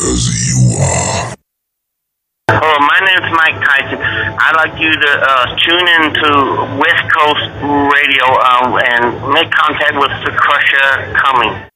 as you are. Oh, my name's Mike Tyson. I'd like you to tune in to West Coast Radio and make contact with the Crusher Cummings.